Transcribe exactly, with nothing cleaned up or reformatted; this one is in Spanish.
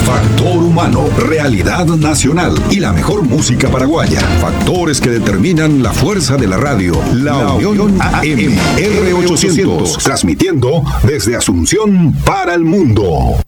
Factor humano, realidad nacional y la mejor música paraguaya. Factores que determinan la fuerza de la radio. La, la Unión A M R ochocientos, transmitiendo desde Asunción para el mundo.